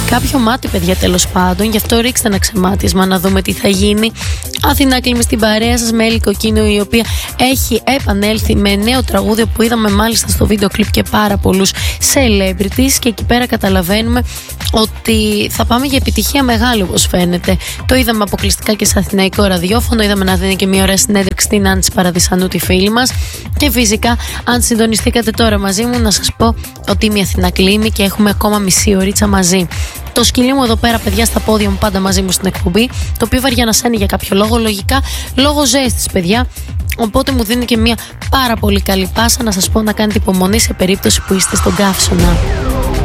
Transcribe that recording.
κάποιο μάτι, παιδιά, τέλος πάντων. Γι' αυτό ρίξτε ένα ξεμάτισμα να δούμε τι θα γίνει. Αθηνά Κλίμη στην παρέα σας με Έλλη Κοκκίνου, η οποία έχει επανέλθει με νέο τραγούδι που είδαμε μάλιστα στο βίντεο κλιπ και πάρα πολλούς celebrities. Και εκεί πέρα καταλαβαίνουμε ότι θα πάμε για επιτυχία μεγάλη, όπως φαίνεται. Το είδαμε αποκλειστικά και σε αθηναϊκό ραδιόφωνο. Είδαμε να δίνει και μια ωραία συνέντευξη στην Άννη Παραδισανού, τη φίλη μας. Και φυσικά, αν συντονιστήκατε τώρα μαζί μου, να σας πω ότι είμαι η Αθηνά Κλίμη και έχουμε ακόμα μισή ωρίτσα μαζί. Το σκυλί μου εδώ πέρα, παιδιά, στα πόδια μου, πάντα μαζί μου στην εκπομπή. Το οποίο βαριανασένει για κάποιο λόγο. Λογικά λόγω ζέστης, παιδιά. Οπότε μου δίνει και μια πάρα πολύ καλή πάσα να σας πω να κάνετε υπομονή σε περίπτωση που είστε στον καύσωνα.